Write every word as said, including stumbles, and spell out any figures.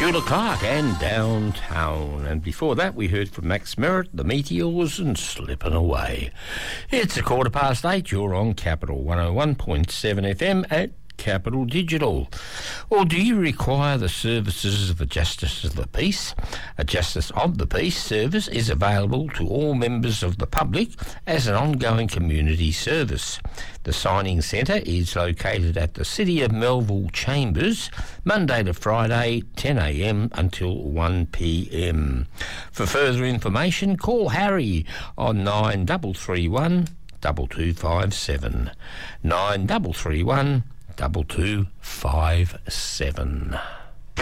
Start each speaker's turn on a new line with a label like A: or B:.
A: Sheila Clark and Downtown. And before that, we heard from Max Merritt, The Meteors, and Slipping Away. It's a quarter past eight. You're on Capital one oh one point seven F M at Capital Digital. Or do you require the services of a Justice of the Peace? A Justice of the Peace service is available to all members of the public as an ongoing community service. The Signing Centre is located at the City of Melville Chambers, Monday to Friday, ten a m until one p m. For further information, call Harry on nine three three one, two two five seven. nine three three one, two two five seven.